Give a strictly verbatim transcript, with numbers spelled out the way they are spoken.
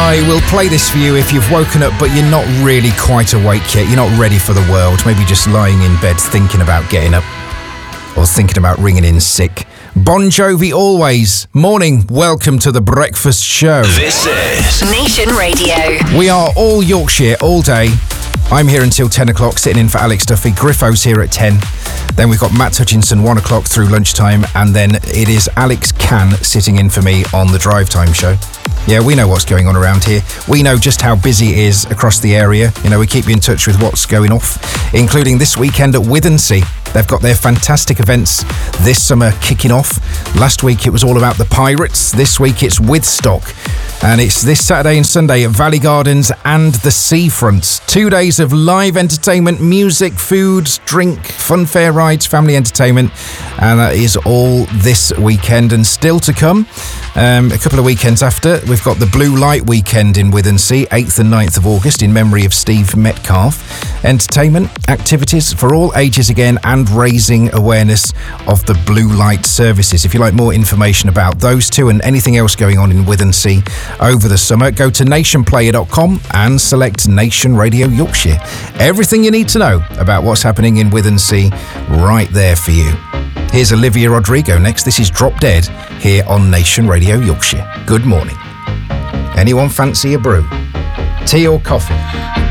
I will play this for you if you've woken up but you're not really quite awake yet. You're not ready for the world. Maybe just lying in bed thinking about getting up or thinking about ringing in sick. Bon Jovi Always. Morning. Welcome to the breakfast show. This is Nation Radio. We are all Yorkshire all day. I'm here until ten o'clock, sitting in for Alex Duffy. Griffo's here at ten. Then we've got Matt Hutchinson, one o'clock through lunchtime. And then it is Alex Can sitting in for me on the Drive Time show. Yeah, we know what's going on around here. We know just how busy it is across the area. You know, we keep you in touch with what's going off, including this weekend at Withensea. They've got their fantastic events this summer kicking off. Last week it was all about the Pirates. This week it's Withstock. And it's this Saturday and Sunday at Valley Gardens and the Seafront. Two days of live entertainment, music, food, drink, fun fair rides, family entertainment. And that is all this weekend and still to come. Um, a couple of weekends after, we've got the Blue Light Weekend in Withensea, eighth and ninth of August, in memory of Steve Metcalfe. Entertainment, activities for all ages again, and raising awareness of the Blue Light services. If you like more information about those two and anything else going on in Withensea over the summer, go to nation player dot com and select Nation Radio Yorkshire. Everything you need to know about what's happening in Withensea right there for you. Here's Olivia Rodrigo next. This is Drop Dead here on Nation Radio Yorkshire. Good morning. Anyone fancy a brew? Tea or coffee?